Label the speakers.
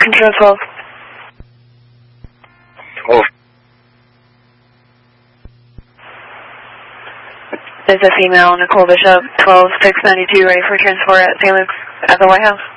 Speaker 1: Control 12.
Speaker 2: Oh.
Speaker 1: There's a female, Nicole Bishop, 12692, ready for transport at St. Luke's at the White House.